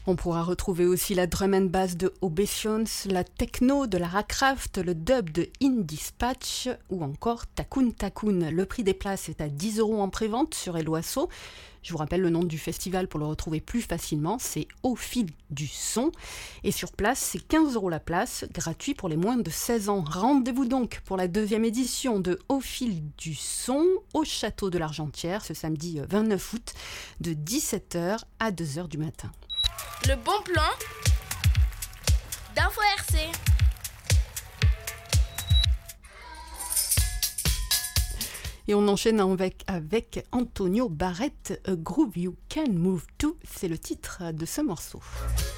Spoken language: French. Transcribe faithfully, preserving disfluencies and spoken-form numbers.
On pourra retrouver aussi la drum and bass de Obeisance, la techno de Lara Croft, le dub de In Dispatch ou encore Takun Takun. Le prix des places est à dix euros en prévente sur Eloasso. Je vous rappelle le nom du festival pour le retrouver plus facilement, c'est Au fil du son. Et sur place, c'est quinze euros la place, gratuit pour les moins de seize ans. Rendez-vous donc pour la deuxième édition de Au fil du son au Château de l'Argentière ce samedi vingt-neuf août de dix-sept heures à deux heures du matin. Le bon plan d'Info R C. Et on enchaîne avec, avec Antonio Barrett, A Groove You Can Move To, c'est le titre de ce morceau.